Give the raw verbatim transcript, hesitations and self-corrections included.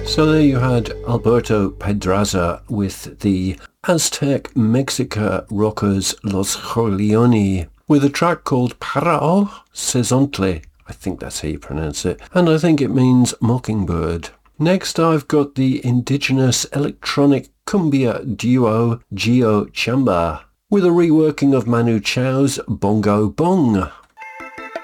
So there you had Alberto Pedraza with the Aztec Mexica rockers Los Corleone with a track called Para Sesontle. I think that's how you pronounce it, and I think it means mockingbird. Next I've got the indigenous electronic cumbia duo Gio Chamba with a reworking of Manu Chao's Bongo Bong.